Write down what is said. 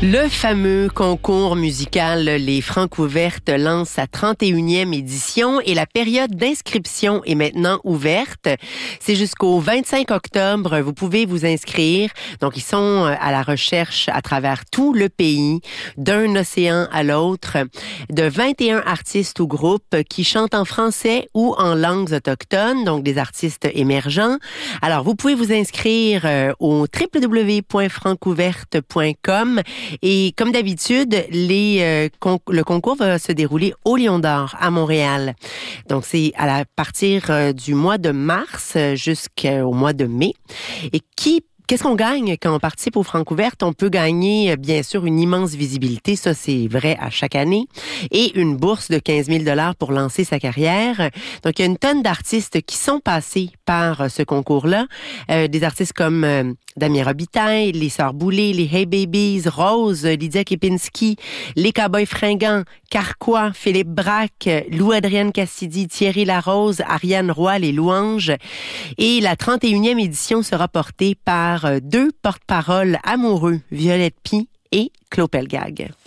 Le fameux concours musical Les Francouvertes lance sa 31e édition et la période d'inscription est maintenant ouverte. C'est jusqu'au 25 octobre. Vous pouvez vous inscrire. Donc, ils sont à la recherche à travers tout le pays, d'un océan à l'autre, de 21 artistes ou groupes qui chantent en français ou en langues autochtones, donc des artistes émergents. Alors, vous pouvez vous inscrire au www.francouverte.com. Et comme d'habitude, le concours va se dérouler au Lion d'Or à Montréal. Donc, c'est à partir du mois de mars jusqu'au mois de mai. Et qu'est-ce qu'on gagne quand on participe aux Francouvertes? On peut gagner, bien sûr, une immense visibilité. Ça, c'est vrai à chaque année. Et une bourse de 15 000 $ pour lancer sa carrière. Donc, il y a une tonne d'artistes qui sont passés par ce concours-là. Des artistes comme Damien Robitaille, les Sœurs Boulay, les Hey Babies, Rose, Lydia Kepinski, les Cowboys Fringants, Carquois, Philippe Braque, Lou-Adrienne Cassidy, Thierry Larose, Ariane Roy, les Louanges. Et la 31e édition sera portée par deux porte-paroles amoureux, Violette Py et Claude Pelgag.